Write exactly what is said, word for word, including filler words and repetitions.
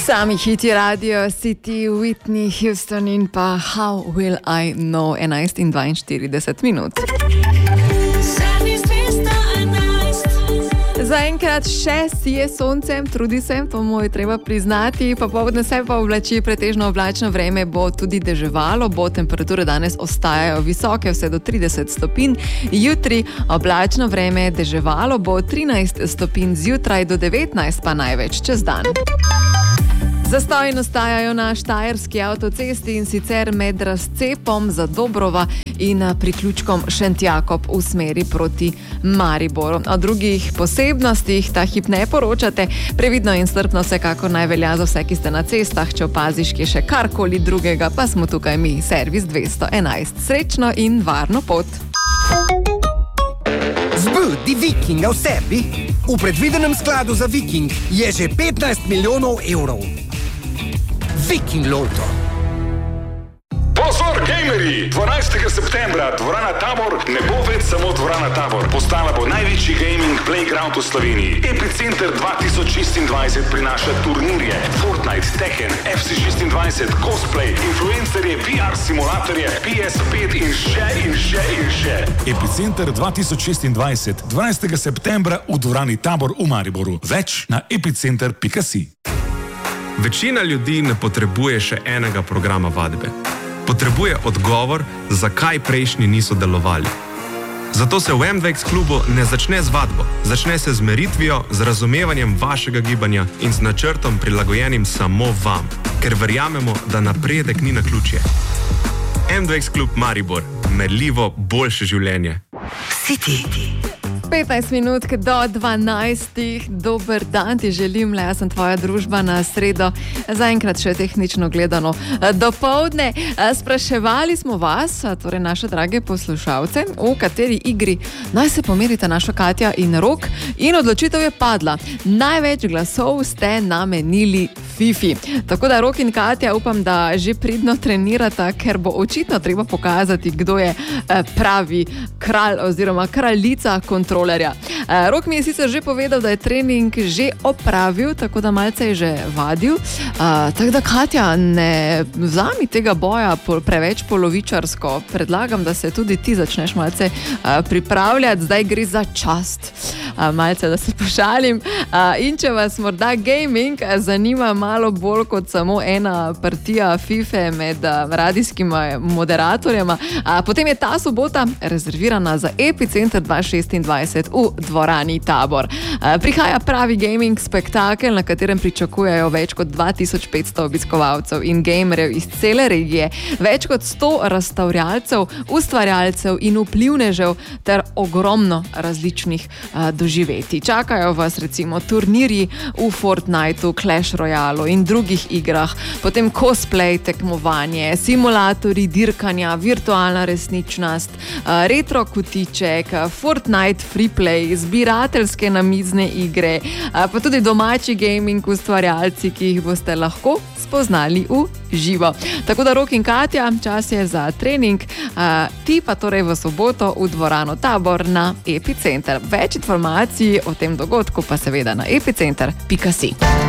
Sami hiti Radio City, Whitney Houston in pa How Will I Know, enajst in dvainštirideset minut. Zaenkrat še sije soncem, trudi se, to mu je treba priznati. Popoldne se pa oblači pretežno oblačno vreme, bo tudi deževalo, bo temperature danes ostajajo visoke, vse do trideset stopinj. Jutri oblačno vreme, deževalo bo trinajst stopinj zjutraj, do devetnajst pa največ čez dan. Zastoji nastajajo na štajerski avtocesti in sicer med razcepom za Dobrova in priključkom Šentjakob v smeri proti Mariboru. O drugih posebnostih ta hip ne poročate, previdno in strpno vsekakor naj velja za vse, ki ste na cestah. Če opaziš, ki je še karkoli drugega, pa smo tukaj mi, servis dvesto enajst. Srečno in varno pot! Zbudi Vikinga v sebi. V predvidenem skladu za Viking je že petnajst milijonov evrov. Viking Lotto. Pozor, gamerji! dvanajstega septembra dvorana Tabor ne bo več samo dvorana Tabor. Postala bo največji gaming playground v Sloveniji. Epicenter dva tisoč šestindvajset prinaša turnirje, Fortnite, Tekken, F C šestindvajset, cosplay, influencerje, V R simulatorje, P S pet in še in še in še. Epicenter dva tisoč šestindvajset, dvanajstega septembra v dvorani Tabor v Mariboru. Več na epicenter pika si. Večina ljudi ne potrebuje še enega programa vadbe. Potrebuje odgovor, zakaj prejšnji niso delovali. Zato se v M dve X klubu ne začne z vadbo, začne se z meritvijo, z razumevanjem vašega gibanja in z načrtom prilagojenim samo vam, ker verjamemo, da napredek ni naključje. M dve X klub Maribor, merljivo boljše življenje. City. petnajst minut do dvanajstih. Dober dan ti želim, le jaz sem tvoja družba na sredo, zaenkrat še tehnično gledano dopoldne. Spraševali smo vas, torej naše drage poslušalce, v kateri igri naj se pomerita naša Katja in Rok, in odločitev je padla. Največ glasov ste namenili Fifi. Tako da Rok in Katja upam, da že pridno trenirata, ker bo očitno treba pokazati, kdo je pravi kralj oziroma kraljica kontrolerja. Rok mi je sicer že povedal, da je trening že opravil, tako da malce je že vadil. Tako da, Katja, ne vzami tega boja preveč polovičarsko. Predlagam, da se tudi ti začneš malce pripravljati. Zdaj gre za čast. Malce, da se pošalim. In če vas morda gaming zanima malo bolj kot samo ena partija Fife med radijskimi moderatorjema, potem je ta sobota rezervirana za Epicenter dva tisoč šestindvajset v dvorani Tabor. Prihaja pravi gaming spektakel, na katerem pričakujejo več kot dva tisoč petsto obiskovalcev in gamerjev iz cele regije, več kot sto razstavljalcev, ustvarjalcev in vplivnežev ter ogromno različnih doživetij. Čakajo vas recimo turnirji v Fortniteu, Clash Royalu in drugih igrah, potem cosplay, tekmovanje, simulatorji dirkanja, virtualna resničnost, retro kotiček, Fortnite freeplay, zbirateljske namizne igre, pa tudi domači gaming ustvarjalci, ki jih boste lahko spoznali v živo. Tako da, Rok in Katja, čas je za trening, ti pa torej v soboto v dvorano Tabor na Epicenter. Več informacij o tem dogodku pa seveda na epicenter pika si.